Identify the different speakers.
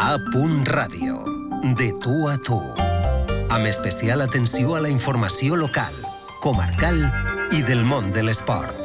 Speaker 1: A.Ràdio. De tu a tu. Amb especial atenció a la informació local, comarcal i del món de l'esport.